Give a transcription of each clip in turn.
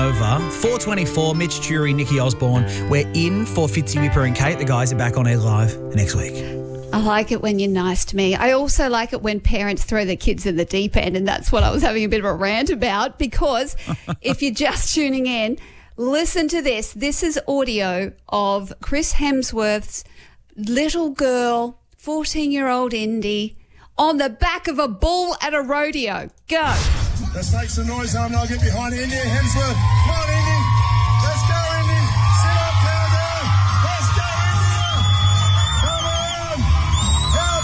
over. 4:24, Mitch Jury, Nikki Osborne. We're in for Fitzy, Whipper and Kate. The guys are back on air live next week. I like it when you're nice to me. I also like it when parents throw their kids in the deep end, and that's what I was having a bit of a rant about, because if you're just tuning in, listen to this. This is audio of Chris Hemsworth's little girl, 14-year-old Indy, on the back of a bull at a rodeo. Go. Let's make some noise, and I'll get behind Indy. Hemsworth. Come on, Indy. Let's go, Indy. Sit up, countdown. Let's go, Indy. Come on. How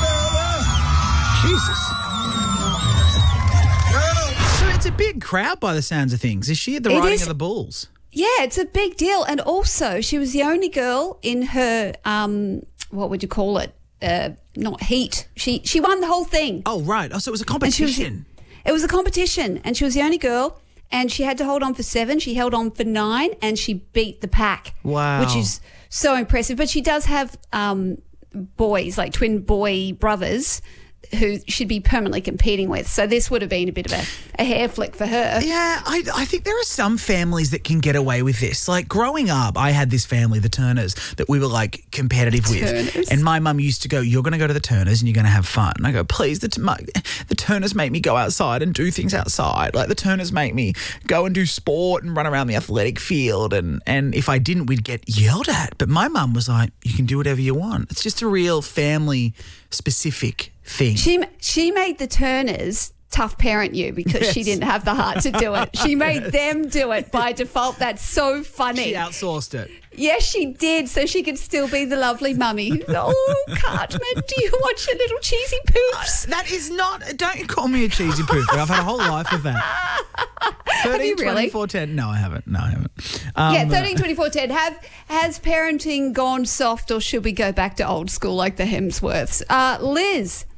about that? Jesus. So it's a big crowd by the sounds of things. Is she at the riding of the bulls? Yeah, it's a big deal. And also, she was the only girl in her, what would you call it? Not heat. She won the whole thing. Oh, right. Oh, so it was a competition. It was a competition, and she was the only girl, and she had to hold on for 7. She held on for 9, and she beat the pack. Wow. Which is so impressive. But she does have boys, like twin boy brothers, who she'd be permanently competing with. So this would have been a bit of a hair flick for her. Yeah, I think there are some families that can get away with this. Like growing up, I had this family, the Turners, that we were like competitive with. And my mum used to go, you're going to go to the Turners and you're going to have fun. And I go, please, the Turners make me go outside and do things outside. Like the Turners make me go and do sport and run around the athletic field. And if I didn't, we'd get yelled at. But my mum was like, you can do whatever you want. It's just a real family specific thing. She made the Turners tough parent you because she didn't have the heart to do it. She made them do it by default. That's so funny. She outsourced it. Yes, she did, so she could still be the lovely mummy. Oh, Cartman, do you want your little cheesy poofs? That is not... Don't call me a cheesy poofer. I've had a whole life of that. 13, 24, 10. No, I haven't. Yeah, 13, 24, 10. Has parenting gone soft, or should we go back to old school like the Hemsworths? Liz.